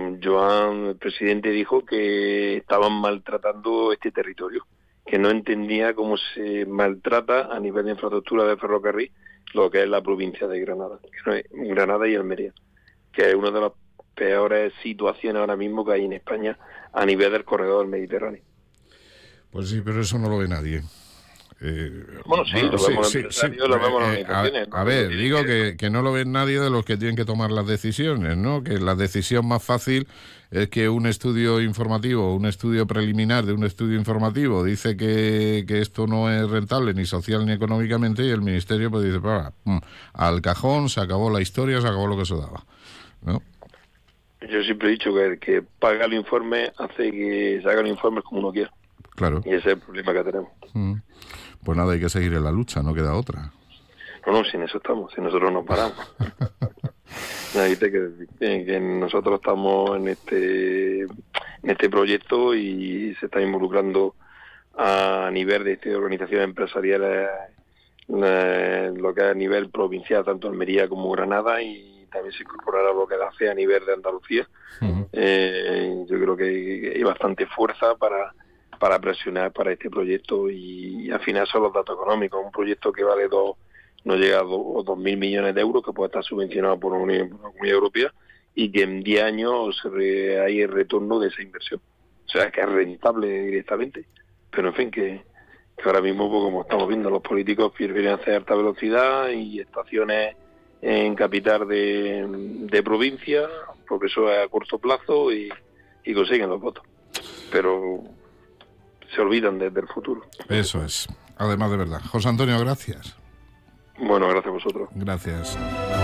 Joan, el presidente, dijo que estaban maltratando este territorio, que no entendía cómo se maltrata a nivel de infraestructura de ferrocarril lo que es la provincia de Granada, Granada y Almería, que es una de las peores situaciones ahora mismo que hay en España a nivel del corredor del Mediterráneo. Pues sí, pero eso no lo ve nadie. Lo vemos los empresarios, lo vemos las organizaciones. A ver, digo que no lo ve nadie de los que tienen que tomar las decisiones, ¿no? Que la decisión más fácil es que un estudio informativo, un estudio preliminar de un estudio informativo dice que esto no es rentable ni social ni económicamente, y el Ministerio pues dice, al cajón, se acabó la historia, se acabó lo que se daba, ¿no? Yo siempre he dicho que el que paga el informe hace que se hagan informes como uno quiera. Claro. Y ese es el problema que tenemos. Pues nada, hay que seguir en la lucha, no queda otra. No, si en eso estamos, si nosotros no paramos. Dice que nosotros estamos en este proyecto y se está involucrando a nivel de organizaciones empresariales, lo que es a nivel provincial, tanto Almería como Granada, y también se incorporará lo que hace a nivel de Andalucía. Yo creo que hay bastante fuerza para presionar para este proyecto, y al final son los datos económicos. Un proyecto que vale no llega a 2.000 millones de euros, que puede estar subvencionado por la Unión Europea, y que en 10 años hay el retorno de esa inversión. O sea, que es rentable directamente. Pero en fin, que ahora mismo, pues, como estamos viendo, los políticos prefieren hacer alta velocidad y estaciones en capital de provincia, porque eso es a corto plazo, y consiguen los votos. Pero se olvidan del futuro. Eso es. Además, de verdad. José Antonio, gracias. Bueno, gracias a vosotros. Gracias.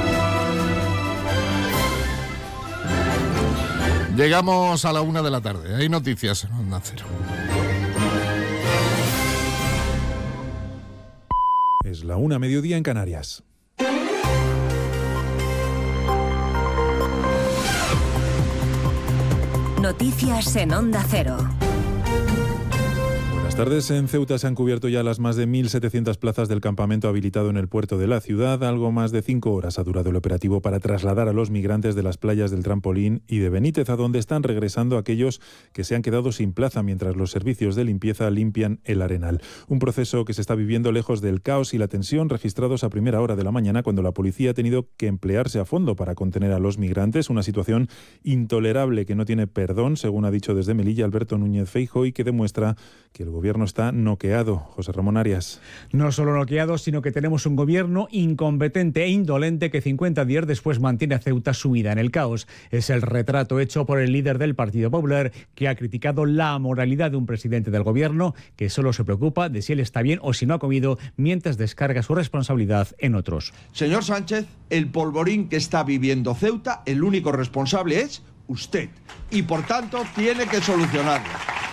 Llegamos a la 1 de la tarde. Hay noticias en Onda Cero. Es la 1, mediodía en Canarias. Noticias en Onda Cero. Buenas tardes. En Ceuta se han cubierto ya las más de 1.700 plazas del campamento habilitado en el puerto de la ciudad. Algo más de 5 horas ha durado el operativo para trasladar a los migrantes de las playas del Trampolín y de Benítez, a donde están regresando aquellos que se han quedado sin plaza mientras los servicios de limpieza limpian el arenal. Un proceso que se está viviendo lejos del caos y la tensión registrados a primera hora de la mañana, cuando la policía ha tenido que emplearse a fondo para contener a los migrantes. Una situación intolerable que no tiene perdón, según ha dicho desde Melilla Alberto Núñez Feijóo, y que demuestra que el gobierno está noqueado. José Ramón Arias. No solo noqueado, sino que tenemos un gobierno incompetente e indolente que 50 días después mantiene a Ceuta sumida en el caos. Es el retrato hecho por el líder del Partido Popular, que ha criticado la moralidad de un presidente del gobierno que solo se preocupa de si él está bien o si no ha comido, mientras descarga su responsabilidad en otros. Señor Sánchez, el polvorín que está viviendo Ceuta, el único responsable es usted, y por tanto tiene que solucionarlo.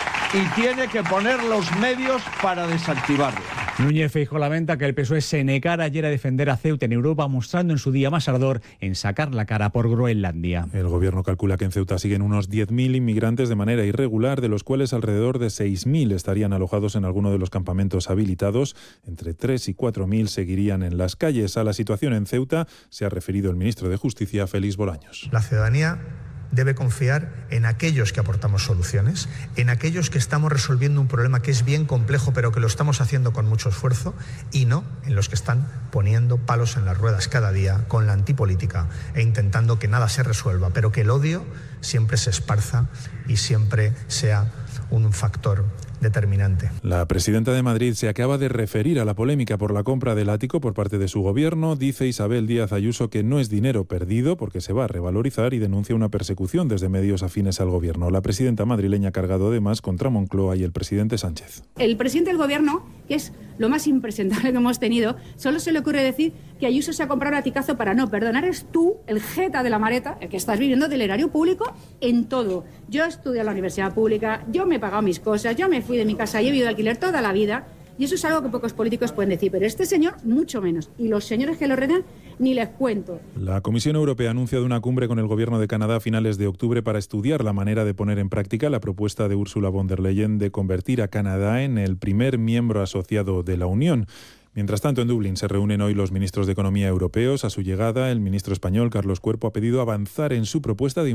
Y tiene que poner los medios para desactivarlo. Núñez Feijóo lamenta que el PSOE se negara ayer a defender a Ceuta en Europa, mostrando en su día más ardor en sacar la cara por Groenlandia. El gobierno calcula que en Ceuta siguen unos 10.000 inmigrantes de manera irregular, de los cuales alrededor de 6.000 estarían alojados en alguno de los campamentos habilitados. Entre 3 y 4.000 seguirían en las calles. A la situación en Ceuta se ha referido el ministro de Justicia, Félix Bolaños. La ciudadanía debe confiar en aquellos que aportamos soluciones, en aquellos que estamos resolviendo un problema que es bien complejo, pero que lo estamos haciendo con mucho esfuerzo, y no en los que están poniendo palos en las ruedas cada día con la antipolítica e intentando que nada se resuelva, pero que el odio siempre se esparza y siempre sea un factor determinante. La presidenta de Madrid se acaba de referir a la polémica por la compra del ático por parte de su gobierno. Dice Isabel Díaz Ayuso que no es dinero perdido porque se va a revalorizar, y denuncia una persecución desde medios afines al gobierno. La presidenta madrileña ha cargado además contra Moncloa y el presidente Sánchez. El presidente del gobierno, que es lo más impresentable que hemos tenido, solo se le ocurre decir que Ayuso se ha comprado un aticazo para no perdonar. Eres tú, el jeta de la maleta, el que estás viviendo del erario público en todo. Yo estudié en la universidad pública, yo me he pagado mis cosas, yo me fui de mi casa y he vivido de alquiler toda la vida, y eso es algo que pocos políticos pueden decir, pero este señor mucho menos, y los señores que lo rodean ni les cuento. La Comisión Europea ha anunciado una cumbre con el gobierno de Canadá a finales de octubre para estudiar la manera de poner en práctica la propuesta de Ursula von der Leyen de convertir a Canadá en el primer miembro asociado de la Unión. Mientras tanto, en Dublín se reúnen hoy los ministros de Economía europeos. A su llegada, el ministro español, Carlos Cuerpo, ha pedido avanzar en su propuesta de